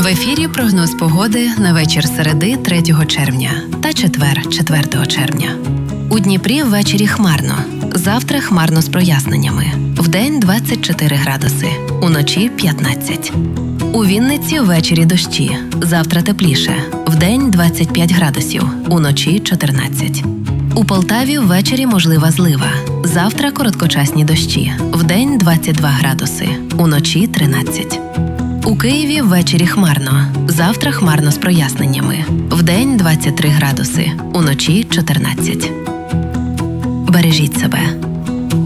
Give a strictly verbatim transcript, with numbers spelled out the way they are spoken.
В ефірі прогноз погоди на вечір середи третього червня та четвер четвертого червня. У Дніпрі ввечері хмарно. Завтра хмарно з проясненнями. Вдень двадцять чотири градуси, уночі п'ятнадцять. У Вінниці ввечері дощі. Завтра тепліше. Вдень двадцять п'ять градусів, уночі чотирнадцять. У Полтаві ввечері можлива злива. Завтра короткочасні дощі. Вдень двадцять два градуси, уночі тринадцять. У Києві ввечері хмарно. Завтра хмарно з проясненнями. Вдень двадцять три градуси, уночі чотирнадцять. Бережіть себе.